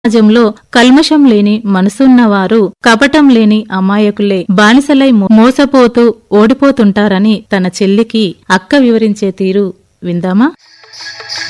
సమాజంలో కల్మషం లేని మనసున్నవారు కపటం లేని అమాయకులే బానిసలై మోసపోతూ ఓడిపోతుంటారని తన చెల్లికి అక్క వివరించే తీరు విందామా?